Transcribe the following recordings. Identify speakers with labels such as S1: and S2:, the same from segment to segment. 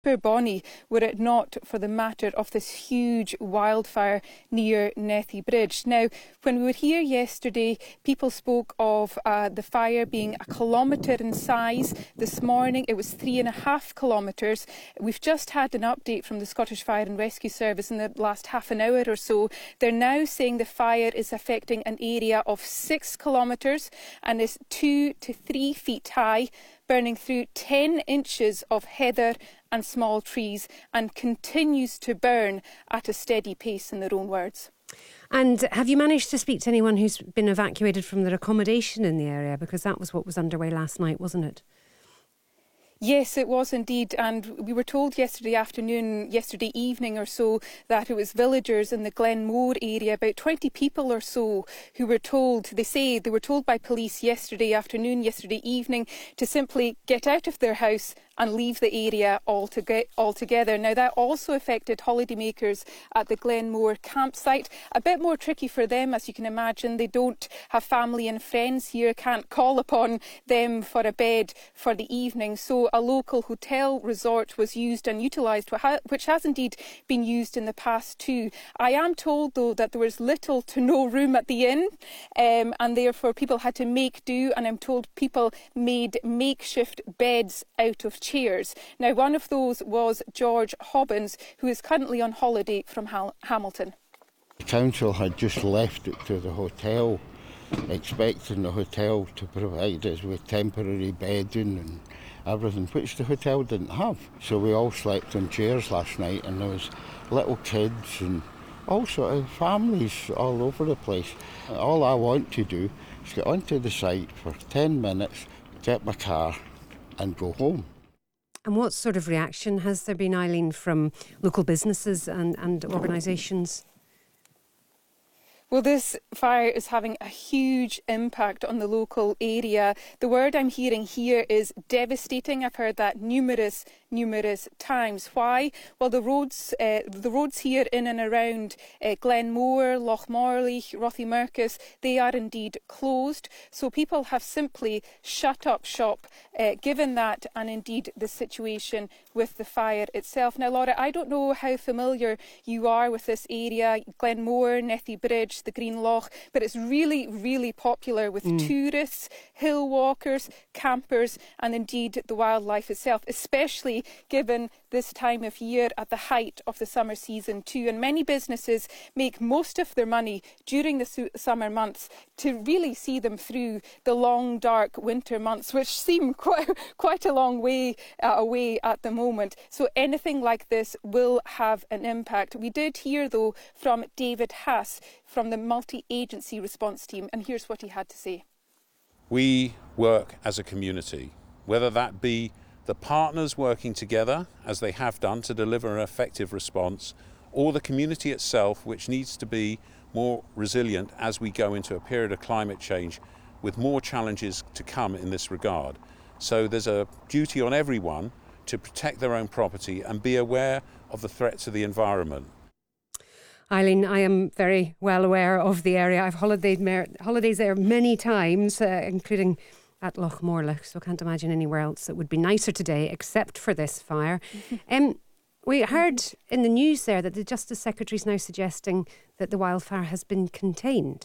S1: Bonnie were it not for the matter of this huge wildfire near Nethy Bridge. Now, when we were here yesterday, people spoke of the fire being 1 kilometre in size. This morning it was 3.5 kilometres. We've just had an update from the Scottish Fire and Rescue Service in the last half an hour or so. They're now saying the fire is affecting an area of 6 kilometres and is 2 to 3 feet high, burning through 10 inches of heather and small trees, and continues to burn at a steady pace, in their own words.
S2: And have you managed to speak to anyone who's been evacuated from their accommodation in the area? Because that was what was underway last night, wasn't it?
S1: Yes, it was indeed, and we were told yesterday evening or so, that it was villagers in the Glenmore area, about 20 people or so, who were told, they were told by police yesterday evening, to simply get out of their house and leave the area altogether. Now, that also affected holidaymakers at the Glenmore campsite. A bit more tricky for them, as you can imagine. They don't have family and friends here, can't call upon them for a bed for the evening. So a local hotel resort was used and utilised, which has indeed been used in the past too. I am told, though, that there was little to no room at the inn, and therefore people had to make do, and I'm told people made makeshift beds out of chairs. Now, one of those was George Hobbins, who is currently on holiday from Hamilton.
S3: The council had just left it to the hotel, expecting the hotel to provide us with temporary bedding and everything, which the hotel didn't have. So we all slept on chairs last night, and there was little kids and all sort of families all over the place. All I want to do is get onto the site for 10 minutes, get my car and go home.
S2: And what sort of reaction has there been, Eileen, from local businesses and organisations?
S1: Well, this fire is having a huge impact on the local area. The word I'm hearing here is devastating. I've heard that numerous times. Why? Well, the roads here in and around Glenmore, Lochmorlich, Rothiemurchus, they are indeed closed. So people have simply shut up shop, given that and indeed the situation with the fire itself. Now, Laura, I don't know how familiar you are with this area, Glenmore, Nethy Bridge, the Green Loch, but it's really popular with tourists, hill walkers, campers, and indeed the wildlife itself, especially given this time of year at the height of the summer season too. And many businesses make most of their money during the summer months to really see them through the long, dark winter months, which seem quite a long way away at the moment. So anything like this will have an impact. We did hear, though, from David Haas from the multi-agency response team, and here's what he had to say.
S4: We work as a community, whether that be the partners working together, as they have done, to deliver an effective response, or the community itself, which needs to be more resilient as we go into a period of climate change with more challenges to come in this regard. So there's a duty on everyone to protect their own property and be aware of the threat to the environment.
S2: Eileen, I am very well aware of the area. I've holidays there many times, including at Lochmorlich, so I can't imagine anywhere else that would be nicer today except for this fire. We heard in the news there that the Justice Secretary is now suggesting that the wildfire has been contained.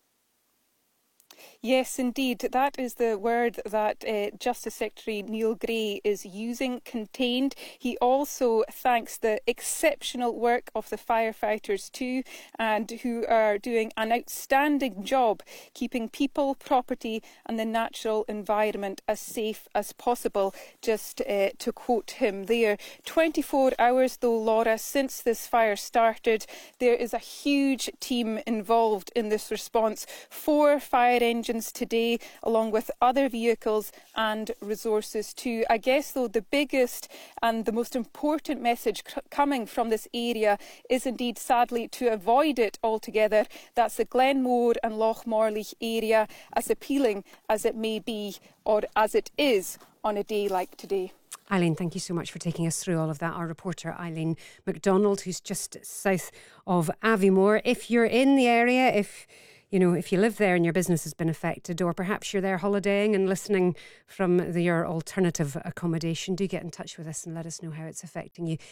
S1: Yes, indeed. That is the word that Justice Secretary Neil Gray is using, contained. He also thanks the exceptional work of the firefighters too, and who are doing an outstanding job keeping people, property and the natural environment as safe as possible, just to quote him there. 24 hours though, Laura, since this fire started, there is a huge team involved in this response. 4 fire engines today, along with other vehicles and resources too. I guess, though, the biggest and the most important message coming from this area is indeed, sadly, to avoid it altogether. That's the Glenmore and Lochmorlich area, as appealing as it may be, or as it is, on a day like today.
S2: Eileen, thank you so much for taking us through all of that. Our reporter Eileen McDonald, who's just south of Aviemore. If you're in the area, if you know, if you live there and your business has been affected, or perhaps you're there holidaying and listening from your alternative accommodation, do get in touch with us and let us know how it's affecting you.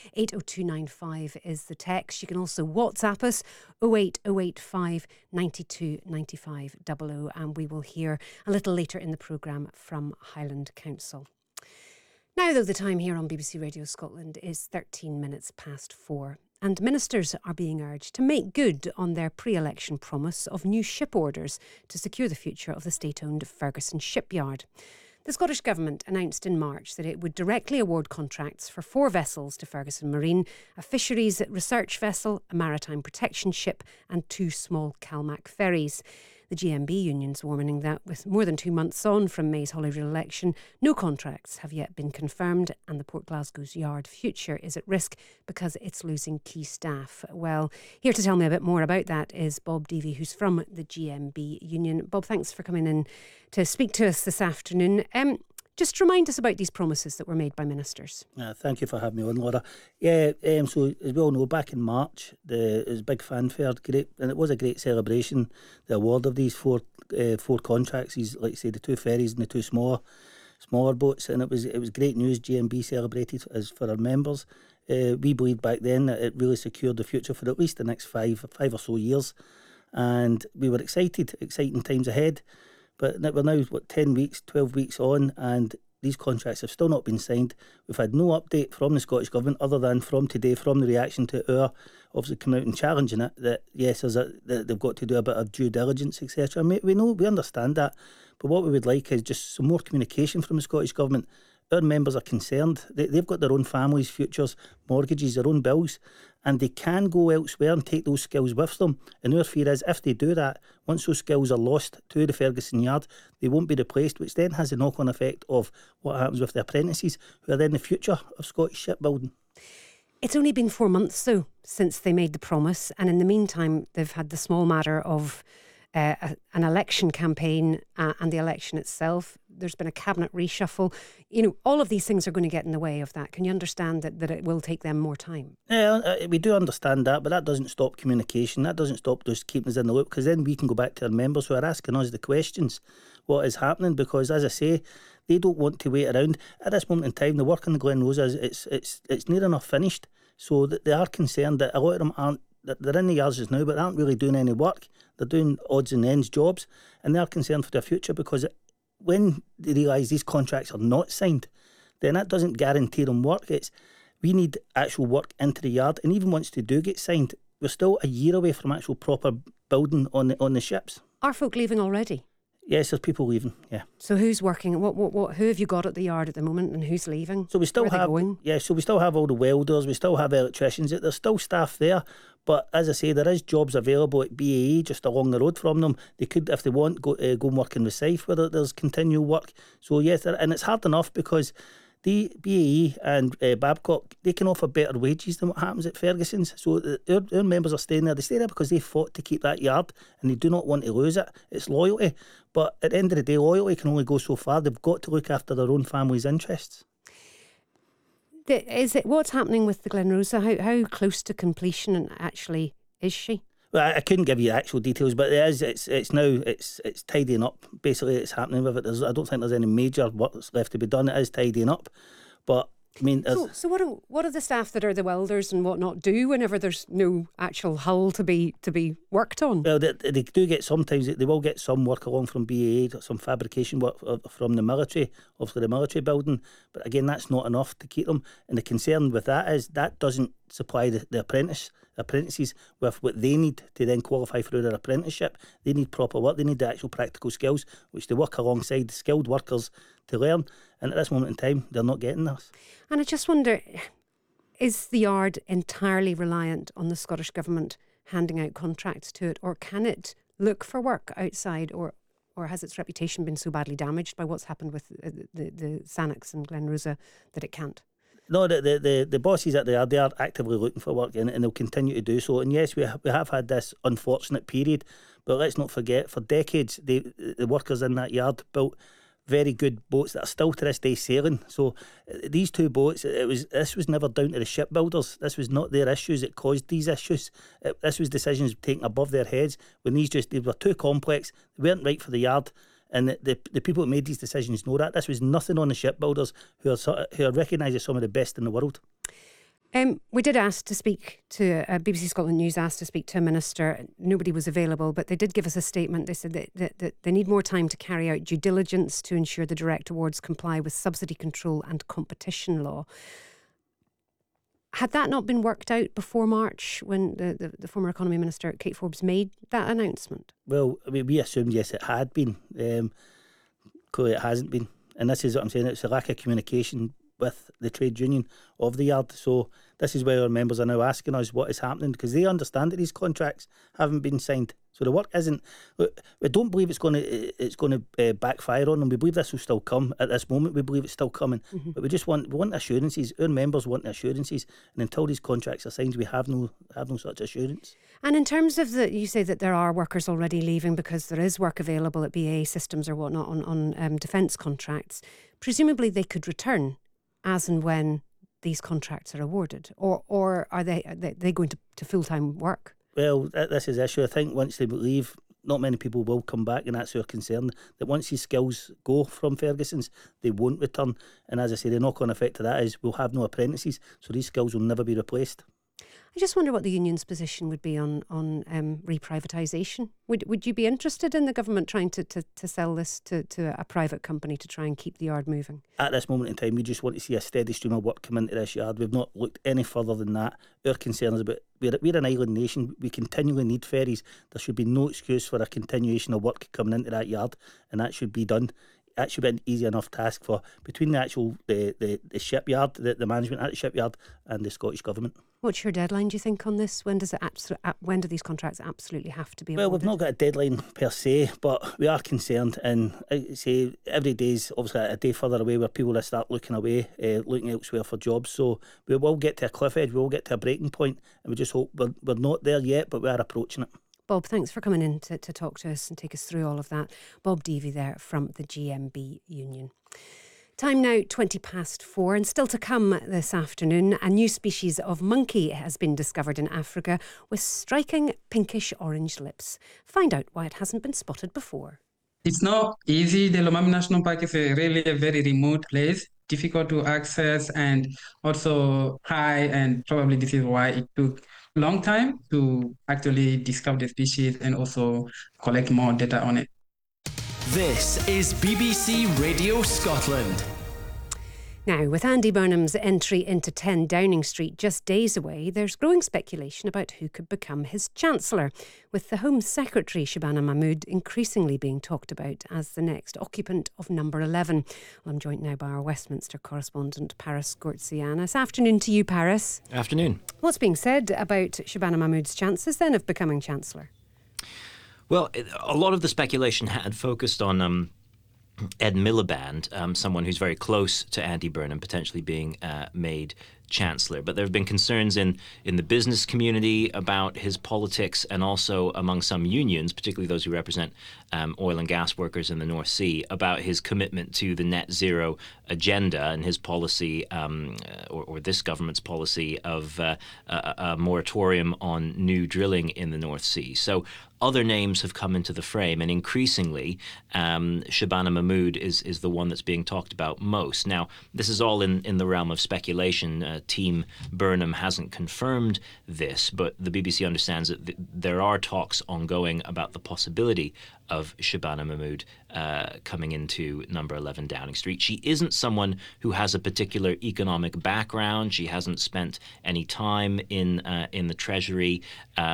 S2: 80295 is the text. You can also WhatsApp us 08085 92 95 00, and we will hear a little later in the programme from Highland Council. Now, though, the time here on BBC Radio Scotland is 13 minutes past 4. And ministers are being urged to make good on their pre-election promise of new ship orders to secure the future of the state-owned Ferguson shipyard. The Scottish Government announced in March that it would directly award contracts for 4 vessels to Ferguson Marine, a fisheries research vessel, a maritime protection ship and 2 small CalMac ferries. The GMB union's warning that with more than 2 months on from May's Holyrood election, no contracts have yet been confirmed and the Port Glasgow's yard future is at risk because it's losing key staff. Well, here to tell me a bit more about that is Bob Deavy, who's from the GMB union. Bob, thanks for coming in to speak to us this afternoon. Just remind us about these promises that were made by ministers.
S5: Thank you for having me on, Laura. So as we all know, back in March, it was big fanfare, great, and it was a great celebration, the award of these four contracts, these, like I say, the 2 ferries and the 2 smaller boats, and it was great news. GMB celebrated as for our members. We believed back then that it really secured the future for at least the next five or so years, and we were exciting times ahead. But we're now, 10 weeks, 12 weeks on, and these contracts have still not been signed. We've had no update from the Scottish Government other than from today, from the reaction to our obviously coming out and challenging it, that yes, that they've got to do a bit of due diligence, etc. We understand that, but what we would like is just some more communication from the Scottish Government. Our members are concerned. They've got their own families, futures, mortgages, their own bills, and they can go elsewhere and take those skills with them. And our fear is if they do that, once those skills are lost to the Ferguson yard, they won't be replaced, which then has a knock-on effect of what happens with the apprentices, who are then the future of Scottish shipbuilding.
S2: It's only been 4 months, though, since they made the promise, and in the meantime, they've had the small matter of an election campaign and the election itself. There's been a cabinet reshuffle. You know, all of these things are going to get in the way of that. Can you understand that it will take them more time?
S5: Yeah, we do understand that, but that doesn't stop communication. That doesn't stop just keeping us in the loop, because then we can go back to our members who are asking us the questions, what is happening, because as I say, they don't want to wait around. At this moment in time, the work on the Glen Rosa it's near enough finished, so that they are concerned that a lot of them aren't. They're in the yards just now, but they aren't really doing any work. They're doing odds and ends jobs, and they're concerned for their future, because when they realise these contracts are not signed, then that doesn't guarantee them work. We need actual work into the yard, and even once they do get signed, we're still a year away from actual proper building on the ships.
S2: Are folk leaving already?
S5: Yes, there's people leaving. Yeah.
S2: So who's working? What? Who have you got at the yard at the moment, and who's leaving?
S5: So we still
S2: Where are they going?
S5: Yeah. So we still have all the welders. We still have electricians. There's still staff there, but as I say, there is jobs available at BAE just along the road from them. They could, if they want, go and work in Rosyth where there's continual work. So yes, and it's hard enough because the BAE and Babcock, they can offer better wages than what happens at Ferguson's. So our members are staying there. They stay there because they fought to keep that yard and they do not want to lose it. It's loyalty. But at the end of the day, loyalty can only go so far. They've got to look after their own family's interests.
S2: What's happening with the Glen Rosa? How close to completion actually is she?
S5: Well, I couldn't give you actual details, but it's now tidying up. Basically, it's happening with it. I don't think there's any major work that's left to be done. It is tidying up, but I mean,
S2: so what do the staff that are the welders and whatnot do whenever there's no actual hull to be worked on?
S5: Well, they do get sometimes. They will get some work along from BAE, some fabrication work from the military, obviously the military building. But again, that's not enough to keep them. And the concern with that is that doesn't supply the apprentices with what they need to then qualify for their apprenticeship. They need proper work. They need the actual practical skills, which they work alongside the skilled workers to learn. And at this moment in time, they're not getting this.
S2: And I just wonder, is the yard entirely reliant on the Scottish Government handing out contracts to it, or can it look for work outside, or has its reputation been so badly damaged by what's happened with the Sannox and Glen Rosa that it can't?
S5: No, the bosses at the yard, they are actively looking for work, and they'll continue to do so. And yes, we have had this unfortunate period, but let's not forget, for decades, the workers in that yard built very good boats that are still to this day sailing. So these two boats, this was never down to the shipbuilders. This was not their issues that caused these issues. This was decisions taken above their heads when they were too complex. They weren't right for the yard. And the people who made these decisions know that. This was nothing on the shipbuilders who are recognised as some of the best in the world.
S2: We did ask to speak to, BBC Scotland News asked to speak to a minister. Nobody was available, but they did give us a statement. They said that they need more time to carry out due diligence to ensure the direct awards comply with subsidy control and competition law. Had that not been worked out before March when the former Economy Minister, Kate Forbes, made that announcement?
S5: Well, I mean, we assumed, yes, it had been. Clearly it hasn't been. And this is what I'm saying, it's a lack of communication with the trade union of the yard. So this is where our members are now asking us what is happening, because they understand that these contracts haven't been signed. So the work isn't. We don't believe it's going to backfire on them. We believe this will still come at this moment. We believe it's still coming, but we want assurances. Our members want assurances, and until these contracts are signed, we have no such assurance.
S2: And in terms of you say that there are workers already leaving because there is work available at BAE Systems or whatnot on defence contracts. Presumably, they could return as and when these contracts are awarded, or are they going to full-time work?
S5: Well, this is the issue. I think once they leave, not many people will come back, and that's our concern, that once these skills go from Ferguson's, they won't return. And as I say, the knock-on effect of that is we'll have no apprentices, so these skills will never be replaced.
S2: I just wonder what the union's position would be on reprivatisation. Would you be interested in the government trying to sell this to a private company to try and keep the yard moving?
S5: At this moment in time, we just want to see a steady stream of work come into this yard. We've not looked any further than that. Our concern is about we're an island nation. We continually need ferries. There should be no excuse for a continuation of work coming into that yard, and that should be done. That should be an easy enough task for between the actual the shipyard, the management at the shipyard, and the Scottish Government.
S2: What's your deadline, do you think, on this? When do these contracts absolutely have to be awarded?
S5: Well, we've not got a deadline per se, but we are concerned, and I say every day is obviously a day further away where people will start looking away, looking elsewhere for jobs. So we will get to a cliff edge, we will get to a breaking point, and we just hope we're not there yet, but we are approaching it.
S2: Bob, thanks for coming in to talk to us and take us through all of that. Bob Deavy there from the GMB Union. Time now 4:20, and still to come this afternoon, a new species of monkey has been discovered in Africa with striking pinkish orange lips. Find out why it hasn't been spotted before.
S6: It's not easy. The Lomami National Park is a very remote place, difficult to access and also high, and probably this is why it took long time to actually discover the species and also collect more data on it.
S7: This is BBC Radio Scotland.
S2: Now, with Andy Burnham's entry into 10 Downing Street just days away, there's growing speculation about who could become his Chancellor, with the Home Secretary, Shabana Mahmood, increasingly being talked about as the next occupant of number 11. Well, I'm joined now by our Westminster correspondent, Paris Gortsianis. Afternoon to you, Paris.
S8: Afternoon.
S2: What's being said about Shabana Mahmood's chances then of becoming Chancellor?
S8: Well, a lot of the speculation had focused on Ed Miliband, someone who's very close to Andy Burnham, potentially being made Chancellor. But there have been concerns in the business community about his politics, and also among some unions, particularly those who represent oil and gas workers in the North Sea, about his commitment to the net zero agenda and his policy, or this government's policy of a moratorium on new drilling in the North Sea. So other names have come into the frame, and increasingly Shabana Mahmood is the one that's being talked about most. Now, this is all in the realm of speculation. Team Burnham hasn't confirmed this, but the BBC understands that there are talks ongoing about the possibility of Shabana Mahmood coming into number 11 Downing Street. She isn't someone who has a particular economic background. She hasn't spent any time in the Treasury,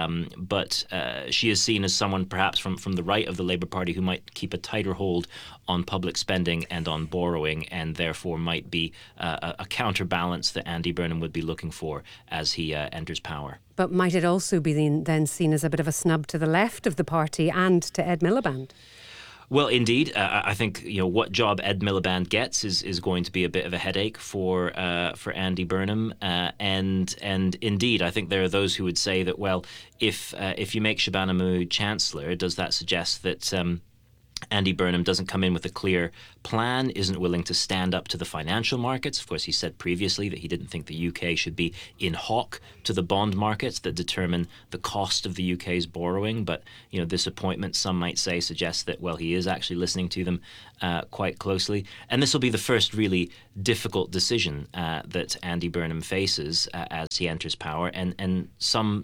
S8: but she is seen as someone perhaps from the right of the Labour Party who might keep a tighter hold on public spending and on borrowing, and therefore might be a counterbalance that Andy Burnham would be looking for as he enters power.
S2: But might it also be then seen as a bit of a snub to the left of the party and to Ed Miliband?
S8: Well, indeed, I think what job Ed Miliband gets is going to be a bit of a headache for Andy Burnham, and indeed, I think there are those who would say that, well, if you make Shabana Mahmood Chancellor, does that suggest that Andy Burnham doesn't come in with a clear plan, isn't willing to stand up to the financial markets. Of course, he said previously that he didn't think the UK should be in hock to the bond markets that determine the cost of the UK's borrowing. But, this appointment, some might say, suggests that, well, he is actually listening to them quite closely. And this will be the first really difficult decision that Andy Burnham faces as he enters power. And some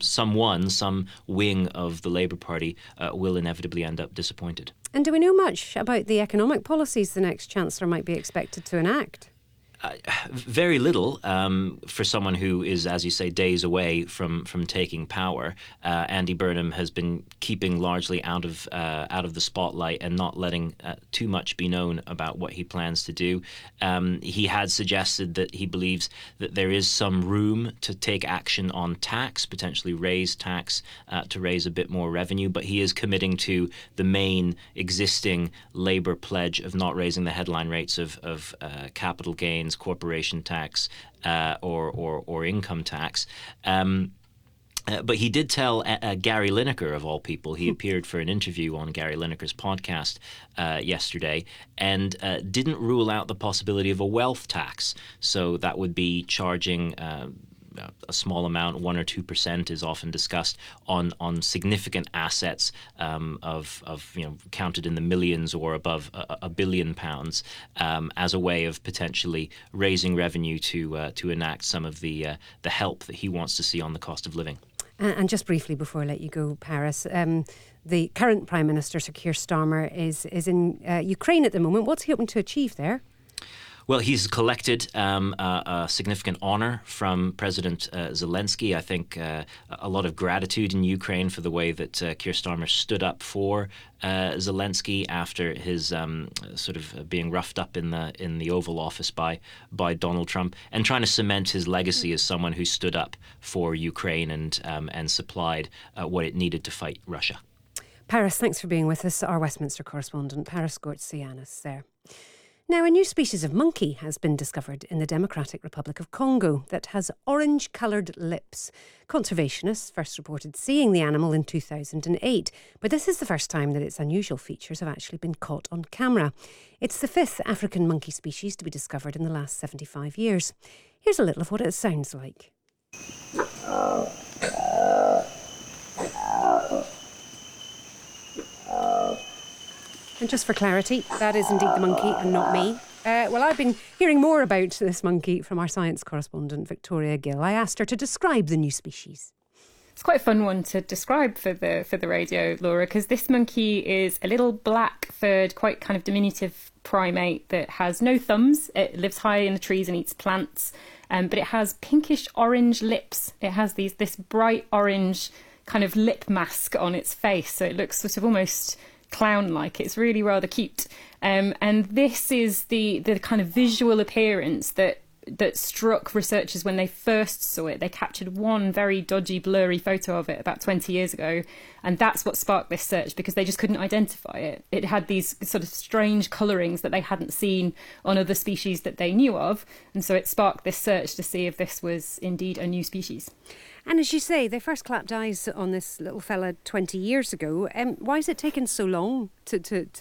S8: wing of the Labour Party will inevitably end up disappointed.
S2: And do we know much about the economic policies the next Chancellor might be expected to enact?
S8: Very little for someone who is, as you say, days away from taking power. Andy Burnham has been keeping largely out of the spotlight and not letting too much be known about what he plans to do. He had suggested that he believes that there is some room to take action on tax, potentially raise tax to raise a bit more revenue, but he is committing to the main existing Labour pledge of not raising the headline rates of capital gains, corporation tax or income tax. But he did tell Gary Lineker, of all people, he appeared for an interview on Gary Lineker's podcast yesterday, and didn't rule out the possibility of a wealth tax. So that would be charging a small amount, 1 or 2% is often discussed on significant assets of counted in the millions or above £1 billion as a way of potentially raising revenue to enact some of the help that he wants to see on the cost of living.
S2: And just briefly before I let you go, Paris, the current Prime Minister, Sir Keir Starmer, is in Ukraine at the moment. What's he hoping to achieve there?
S8: Well, he's collected a significant honor from President Zelensky. I think a lot of gratitude in Ukraine for the way that Keir Starmer stood up for Zelensky after his sort of being roughed up in the Oval Office by Donald Trump, and trying to cement his legacy as someone who stood up for Ukraine and supplied what it needed to fight Russia.
S2: Paris, thanks for being with us. Our Westminster correspondent, Paris Gortsianis there. Now, a new species of monkey has been discovered in the Democratic Republic of Congo that has orange-coloured lips. Conservationists first reported seeing the animal in 2008, but this is the first time that its unusual features have actually been caught on camera. It's the 5th African monkey species to be discovered in the last 75 years. Here's a little of what it sounds like. And just for clarity, that is indeed the monkey and not me. Well, I've been hearing more about this monkey from our science correspondent, Victoria Gill. I asked her to describe the new species.
S9: It's quite a fun one to describe for the radio, Laura, because this monkey is a little black-furred, quite kind of diminutive primate that has no thumbs. It lives high in the trees and eats plants, but it has pinkish orange lips. It has this bright orange kind of lip mask on its face, so it looks sort of almost clown-like. It's really rather cute. And this is the kind of visual appearance that struck researchers when they first saw it. They captured one very dodgy, blurry photo of it about 20 years ago, and that's what sparked this search, because they just couldn't identify it. It had these sort of strange colourings that they hadn't seen on other species that they knew of, and so it sparked this search to see if this was indeed a new species.
S2: And as you say, they first clapped eyes on this little fella 20 years ago. Why has it taken so long to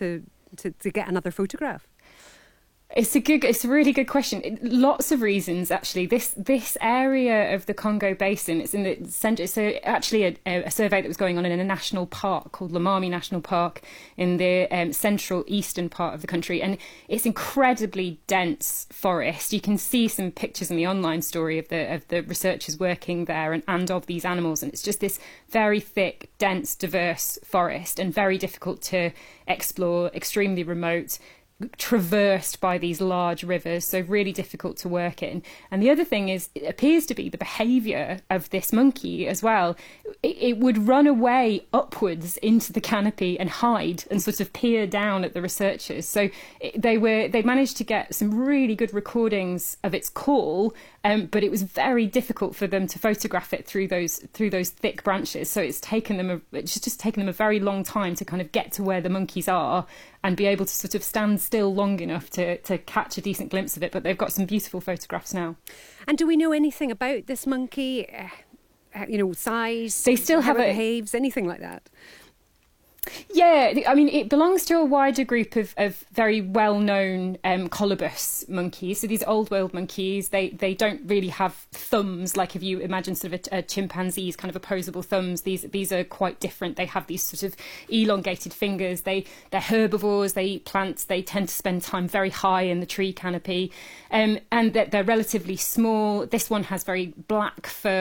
S2: get another photograph?
S9: It's a really good question. Lots of reasons, actually. This area of the Congo Basin, it's in the centre. It's actually a survey that was going on in a national park called Lomami National Park in the central eastern part of the country, and it's incredibly dense forest. You can see some pictures in the online story of the researchers working there and of these animals, and it's just this very thick, dense, diverse forest, and very difficult to explore, extremely remote, traversed by these large rivers, so really difficult to work in. And the other thing is, it appears to be the behaviour of this monkey as well. It would run away upwards into the canopy and hide and sort of peer down at the researchers. So they managed to get some really good recordings of its call, but it was very difficult for them to photograph it through those thick branches. So it's just taken them a very long time to kind of get to where the monkeys are and be able to sort of stand still long enough to catch a decent glimpse of it. But they've got some beautiful photographs now.
S2: And do we know anything about this monkey? Size?
S9: They still have
S2: how it behaves? Anything like that?
S9: Yeah, I mean, it belongs to a wider group of very well-known colobus monkeys. So these old world monkeys, they don't really have thumbs, like if you imagine sort of a chimpanzee's kind of opposable thumbs. These are quite different. They have these sort of elongated fingers. They're herbivores. They eat plants. They tend to spend time very high in the tree canopy, and they're relatively small. This one has very black fur